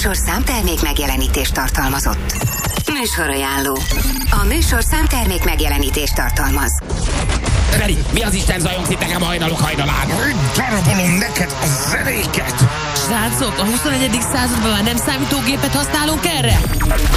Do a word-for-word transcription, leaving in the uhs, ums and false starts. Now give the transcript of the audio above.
műsor számtermék megjelenítést tartalmazott. Műsorajánló. A műsor számtermék megjelenítést tartalmaz. Feri, mi az Isten zajongsz itt nekem hajnalok hajnalán? Darabolom neked a zenéket! Srácok, a huszonegyedik században már nem számítógépet használunk erre?